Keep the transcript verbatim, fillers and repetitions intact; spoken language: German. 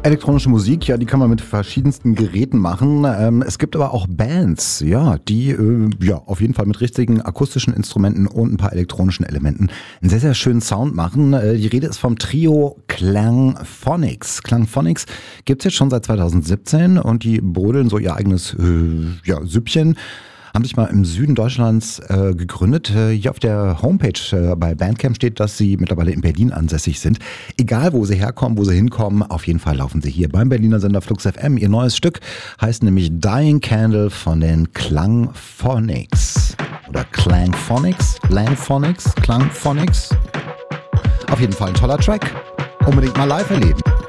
Elektronische Musik, ja, die kann man mit verschiedensten Geräten machen. Ähm, es gibt aber auch Bands, ja, die äh, ja auf jeden Fall mit richtigen akustischen Instrumenten und ein paar elektronischen Elementen einen sehr, sehr schönen Sound machen. Äh, die Rede ist vom Trio Klangphonics. Klangphonics gibt's jetzt schon seit zweitausendsiebzehn und die brodeln so ihr eigenes äh, ja, Süppchen. Haben sich mal im Süden Deutschlands äh, gegründet. Äh, hier auf der Homepage äh, bei Bandcamp steht, dass sie mittlerweile in Berlin ansässig sind. Egal, wo sie herkommen, wo sie hinkommen, auf jeden Fall laufen sie hier beim Berliner Sender Flux F M. Ihr neues Stück heißt nämlich Dying Candle von den Klangphonics. Oder Klangphonics? Langphonics? Klangphonics? Auf jeden Fall ein toller Track. Unbedingt mal live erleben.